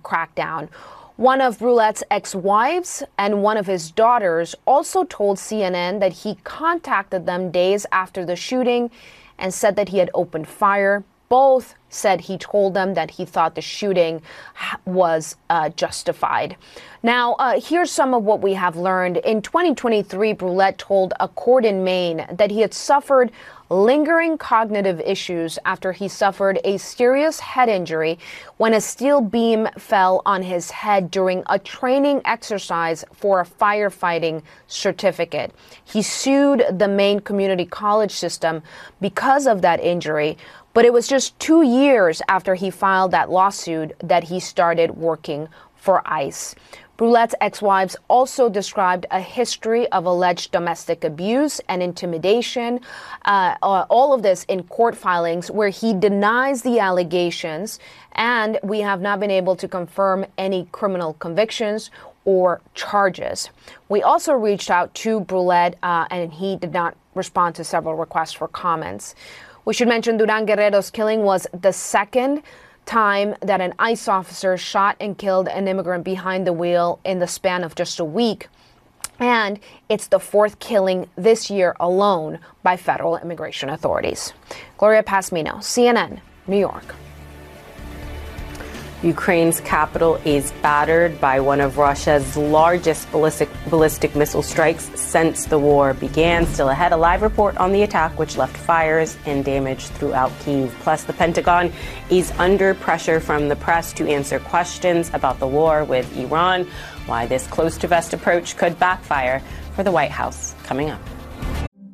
crackdown. One of Brouillette's ex-wives and one of his daughters also told CNN that he contacted them days after the shooting and said that he had opened fire. Both said he told them that he thought the shooting was justified. Now, here's some of what we have learned. In 2023, Brouillette told a court in Maine that he had suffered lingering cognitive issues after he suffered a serious head injury when a steel beam fell on his head during a training exercise for a firefighting certificate. He sued the Maine Community College system because of that injury, but it was just 2 years after he filed that lawsuit that he started working for ICE. Brouillette's ex-wives also described a history of alleged domestic abuse and intimidation, all of this in court filings where he denies the allegations, and we have not been able to confirm any criminal convictions or charges. We also reached out to Brouillette, and he did not respond to several requests for comments. We should mention Duran Guerrero's killing was the second time that an ICE officer shot and killed an immigrant behind the wheel in the span of just a week. And it's the fourth killing this year alone by federal immigration authorities. Gloria Pasmino, CNN, New York. Ukraine's capital is battered by one of Russia's largest ballistic missile strikes since the war began. Still ahead, a live report on the attack, which left fires and damage throughout Kyiv. Plus, the Pentagon is under pressure from the press to answer questions about the war with Iran. Why this close-to-vest approach could backfire for the White House, coming up.